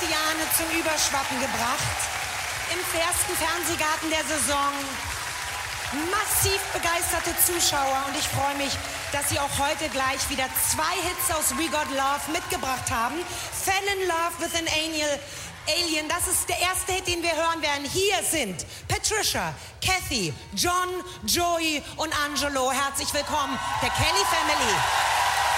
Ozeane zum Überschwappen gebracht. Im ersten Fernsehgarten der Saison. Massiv begeisterte Zuschauer und ich freue mich, dass Sie auch heute gleich wieder 2 Hits aus We Got Love mitgebracht haben. Fell in Love with an Alien, das ist der erste Hit, den wir hören werden. Hier sind Patricia, Kathy, John, Joey und Angelo. Herzlich willkommen, der Kelly Family.